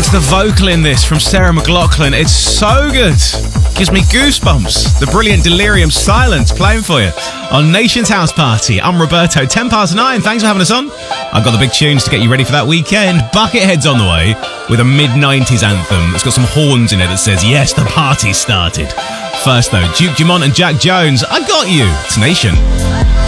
It's the vocal in this from Sarah McLachlan. It's so good. Gives me goosebumps. The brilliant Delirium Silence playing for you on Nation's House Party. I'm Roberto, 9:10. Thanks for having us on. I've got the big tunes to get you ready for that weekend. Buckethead's on the way with a mid-90s anthem that's got some horns in it that says, yes, the party started. First though, Duke Dumont and Jack Jones, I Got You. It's Nation.